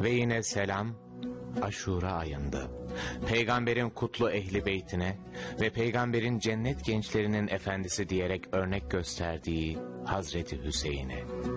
Ve yine selam Aşura ayında peygamberin kutlu ehli beytine ve peygamberin cennet gençlerinin efendisi diyerek örnek gösterdiği Hazreti Hüseyin'e.